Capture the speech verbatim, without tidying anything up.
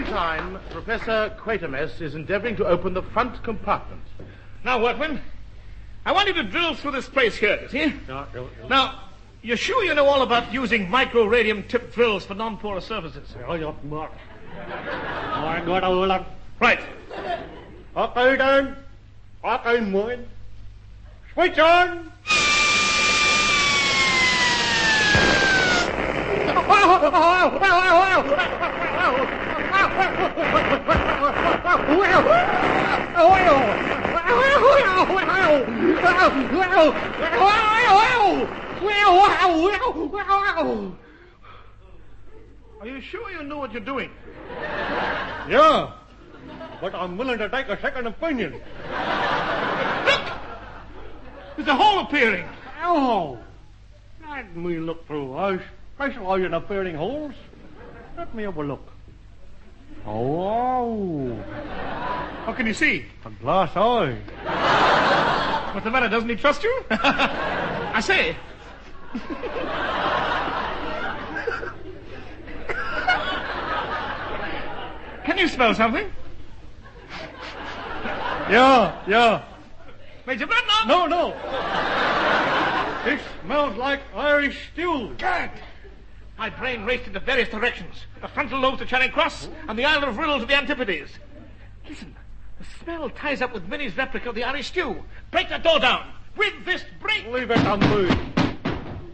meantime, Professor Quatermass is endeavoring to open the front compartment. Now, workman, I want you to drill through this place here, you see? No, no, no. Now, you're sure you know all about using micro-radium-tipped drills for non-porous surfaces? I got a lot. Right. Okay, then. Okay, mine. Switch on. Are you sure you know what you're doing? Yeah, but I'm willing to take a second opinion. Look! There's a hole appearing. Oh, let me look through. I specialize in appearing holes. Let me have a look. Oh, What can you see? a glass eye. What's the matter? Doesn't he trust you? I say. Can you smell something? Yeah, yeah. Major Bradnock? No, no. It smells like Irish stew. Gad! My brain raced into various directions. The frontal lobe to Charing Cross and the Isle of Rhyl to the Antipodes. Listen, the smell ties up with Minnie's replica of the Irish stew. Break that door down. With this break. Leave it on me.